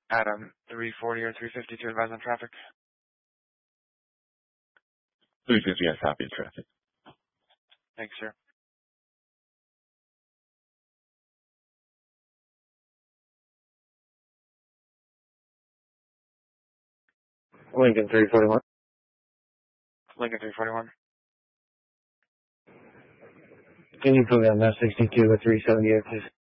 Adam, 340 or 350 to advise on traffic. 350, yes, copy of traffic. Thanks, sir. Lincoln 341. Lincoln 341. Can you put me on that 62 at 378, please?